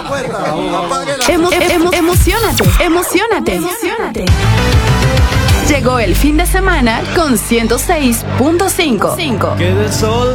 Emocionate. Llegó el fin de semana con 106.5.